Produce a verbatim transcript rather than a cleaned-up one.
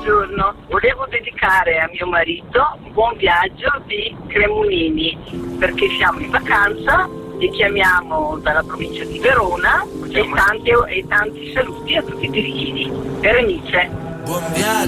buongiorno. Volevo dedicare a mio marito un buon viaggio di Cremonini, perché siamo in vacanza e chiamiamo dalla provincia di Verona e tanti, e tanti saluti a tutti i tirichini. Berenice. Buon viaggio.